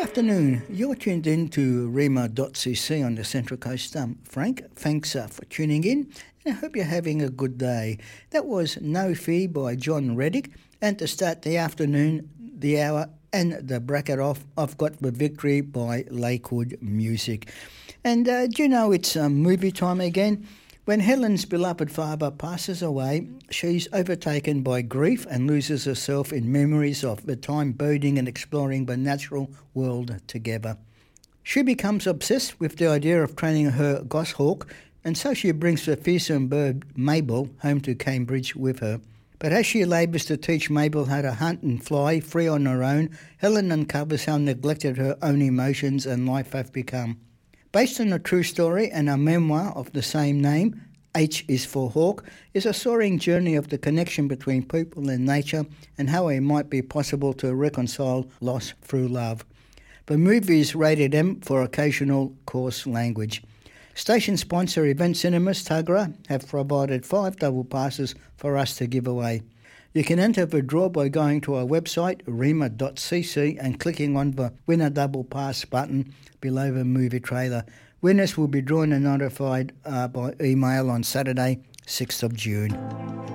Afternoon, you're tuned in to Rema.cc on the Central Coast. Frank, thanks for tuning in, and I hope you're having a good day. That was No Fee by John Reddick, and to start the afternoon, the hour, and the bracket off, I've got The Victory by Lakewood Music. And do you know it's movie time again? When Helen's beloved father passes away, she's overtaken by grief and loses herself in memories of the time boating and exploring the natural world together. She becomes obsessed with the idea of training her goshawk, and so she brings the fearsome bird Mabel home to Cambridge with her. But as she labours to teach Mabel how to hunt and fly free on her own, Helen uncovers how neglected her own emotions and life have become. Based on a true story and a memoir of the same name, H is for Hawk, is a soaring journey of the connection between people and nature and how it might be possible to reconcile loss through love. The movie is rated M for occasional coarse language. Station sponsor Event Cinemas Tuggerah have provided 5 double passes for us to give away. You can enter the draw by going to our website, rema.cc, and clicking on the Winner Double Pass button below the movie trailer. Winners will be drawn and notified by email on Saturday, 6th of June.